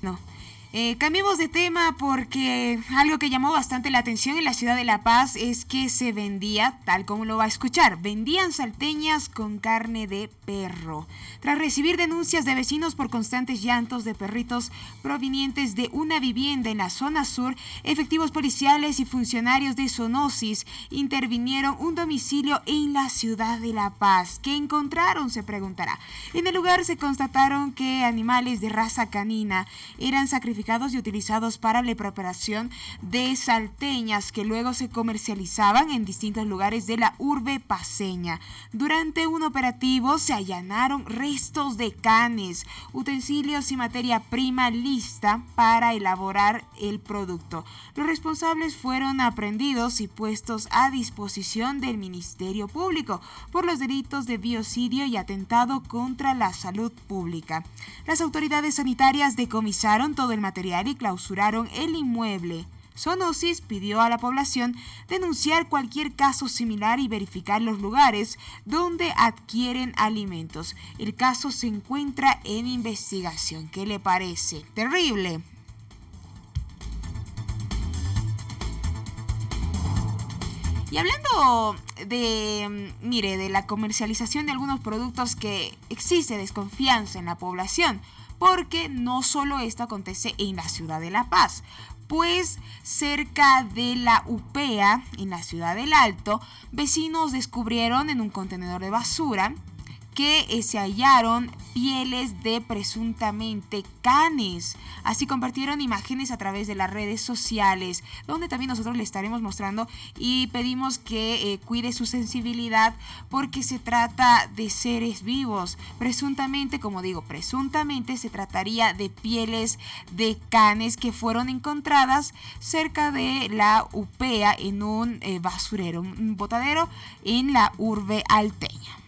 Bueno, cambiemos de tema porque algo que llamó bastante la atención en la ciudad de La Paz es que se vendía, tal como lo va a escuchar, vendían salteñas con carne de perro. Tras recibir denuncias de vecinos por constantes llantos de perritos provenientes de una vivienda en la zona sur, efectivos policiales y funcionarios de Zoonosis intervinieron un domicilio en la ciudad de La Paz. ¿Qué encontraron? Se preguntará. En el lugar se constataron que animales de raza canina eran sacrificados y utilizados para la preparación de salteñas que luego se comercializaban en distintos lugares de la urbe paceña. Durante un operativo se allanaron restos de canes, utensilios y materia prima lista para elaborar el producto. Los responsables fueron aprehendidos y puestos a disposición del Ministerio Público por los delitos de biocidio y atentado contra la salud pública. Las autoridades sanitarias decomisaron todo el material y clausuraron el inmueble. Zoonosis pidió a la población denunciar cualquier caso similar y verificar los lugares donde adquieren alimentos. El caso se encuentra en investigación. ¿Qué le parece? Terrible. Y hablando de la comercialización de algunos productos que existe desconfianza en la población, porque no solo esto acontece en la ciudad de La Paz, pues cerca de la UPEA, en la ciudad del Alto, vecinos descubrieron en un contenedor de basura que se hallaron pieles de presuntamente canes. Así compartieron imágenes a través de las redes sociales, donde también nosotros le estaremos mostrando y pedimos que cuide su sensibilidad porque se trata de seres vivos. Presuntamente, como digo, presuntamente se trataría de pieles de canes que fueron encontradas cerca de la UPEA en un basurero, un botadero en la urbe alteña.